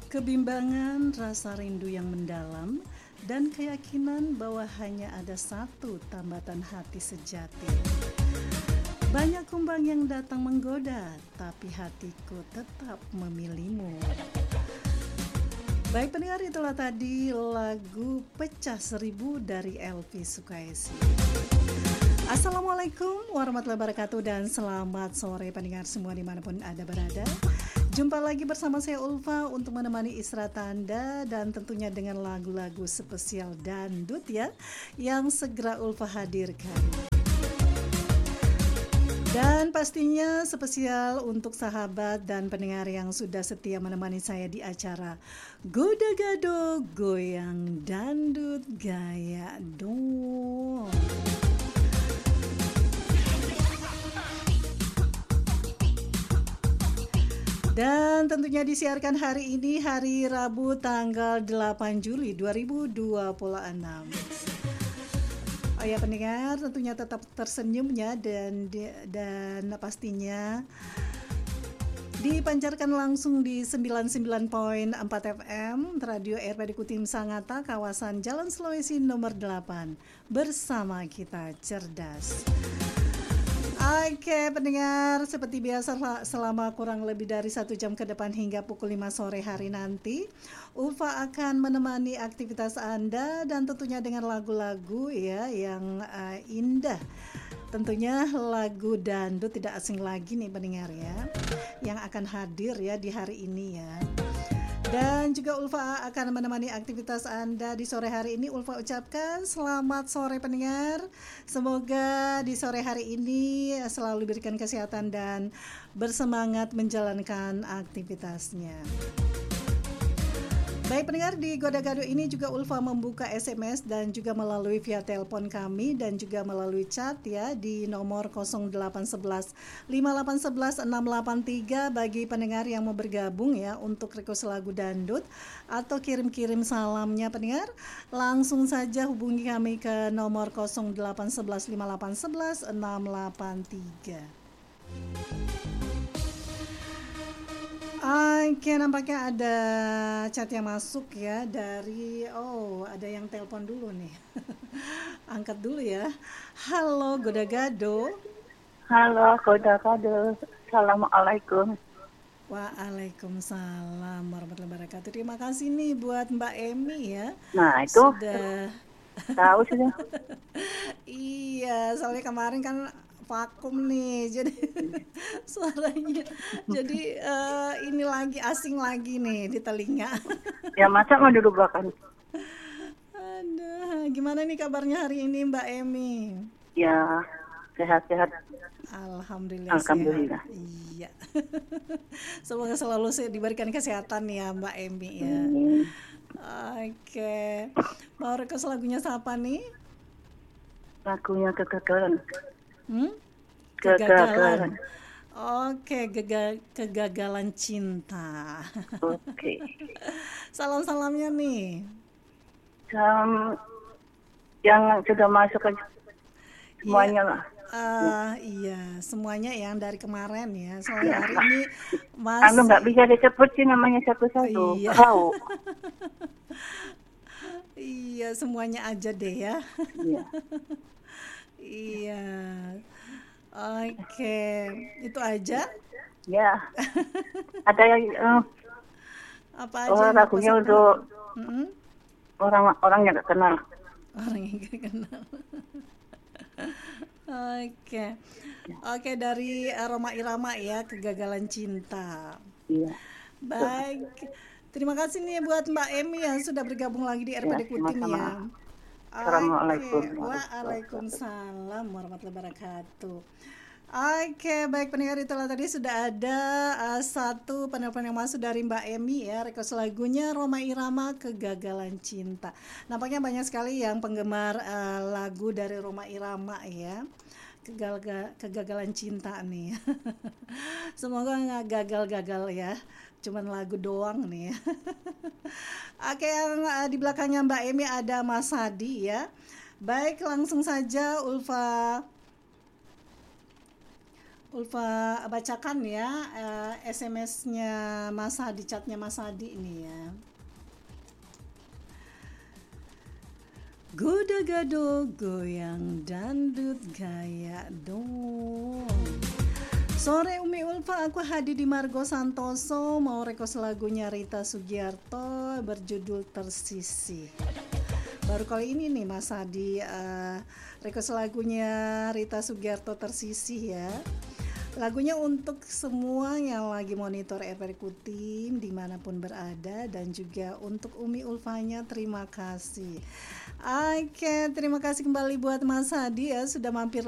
Kebimbangan, rasa rindu yang mendalam, dan keyakinan bahwa hanya ada satu tambatan hati sejati. Banyak kumbang yang datang menggoda, tapi hatiku tetap memilihmu. Baik pendengar, itulah tadi lagu Pecah Seribu dari Elvi Sukaesi. Assalamualaikum warahmatullahi wabarakatuh dan selamat sore pendengar semua dimanapun Anda berada. Jumpa lagi bersama saya Ulfa untuk menemani istirahat Anda dan tentunya dengan lagu-lagu spesial dangdut ya yang segera Ulfa hadirkan. Dan pastinya spesial untuk sahabat dan pendengar yang sudah setia menemani saya di acara Goda Gado Goyang Dangdut Gaya Dong. Dan tentunya disiarkan hari ini, hari Rabu tanggal 8 Juli 2026. Oh ya pendengar, tentunya tetap tersenyum ya dan pastinya dipancarkan langsung di 99.4 FM Radio RPD Kutim Sangatta, kawasan Jalan Sulawesi nomor 8. Bersama kita cerdas. Oke pendengar, seperti biasa selama kurang lebih dari 1 jam ke depan hingga pukul 5 sore hari nanti Ulfa akan menemani aktivitas Anda dan tentunya dengan lagu-lagu ya yang indah. Tentunya lagu dangdut tidak asing lagi nih pendengar ya, yang akan hadir ya di hari ini ya. Dan juga Ulfa akan menemani aktivitas Anda di sore hari ini. Ulfa ucapkan selamat sore pendengar. Semoga di sore hari ini selalu diberikan kesehatan dan bersemangat menjalankan aktivitasnya. Baik pendengar, di Goda Gado ini juga Ulfa membuka SMS dan juga melalui via telepon kami dan juga melalui chat ya di nomor 0811 5811 683 bagi pendengar yang mau bergabung ya untuk request lagu dangdut atau kirim-kirim salamnya pendengar. Langsung saja hubungi kami ke nomor 0811 5811 683. Oke, nampaknya ada chat yang masuk ya dari ada yang telepon dulu nih. Angkat dulu ya. Halo Goda Gado. Halo Goda Gado. Assalamualaikum. Waalaikumsalam warahmatullahi wabarakatuh. Terima kasih nih buat Mbak Emi ya. Nah, itu sudah tahu sudah. Iya, soalnya kemarin kan vakum nih, jadi suaranya jadi ini lagi asing lagi nih di telinga. Ya masa mau duduk belakang? Aduh, gimana nih kabarnya hari ini Mbak Emi? Ya sehat-sehat. Alhamdulillah. Alhamdulillah. Sehat. Iya. Semoga selalu diberikan kesehatan ya Mbak Emi ya. Oke. Mau request lagunya siapa nih? Lagunya Kegagalan. Kegagalan. Oke, kegagalan cinta. Oke. Salam-salamnya nih. Yang sudah masuk aja semuanya lah. Iya, semuanya yang dari kemarin ya. Soalnya hari ini masih. Anu nggak bisa disebut sih namanya satu-satu. Iya. Tahu. Iya, semuanya aja deh ya. Iya. Iya. Oke, itu aja. Ya. Ada yang apa aja? Lagunya untuk orang yang nggak kenal. Orang yang nggak kenal. Oke, dari Roma Irama ya, Kegagalan Cinta. Iya. Baik. Terima kasih nih buat Mbak Emi yang sudah bergabung lagi di RPD Kutim ya. Assalamualaikum. Waalaikumsalam warahmatullahi wabarakatuh. Oke, baik pendengar, itulah tadi sudah ada satu penelpon yang masuk dari Mbak Emi ya, request lagunya Roma Irama Kegagalan Cinta. Nampaknya banyak sekali yang penggemar lagu dari Roma Irama ya. Kegagalan cinta nih. Semoga nggak gagal-gagal ya. Cuman lagu doang nih. Oke, yang di belakangnya Mbak Emi ada Mas Hadi ya. Baik, langsung saja Ulfa Ulfa bacakan ya SMS-nya Mas Hadi, chatnya Mas Hadi ini ya. Goda gado goyang dandut gaya dong. Sore Umi Ulfa, aku Hadi di Margo Santoso mau request lagunya Rita Sugiarto berjudul Tersisih. Baru kali ini nih Mas Hadi request lagunya Rita Sugiarto Tersisih ya. Lagunya untuk semua yang lagi monitor Everkutim dimanapun berada, dan juga untuk Umi Ulfanya, terima kasih. Oke, terima kasih kembali buat Mas Hadi ya sudah mampir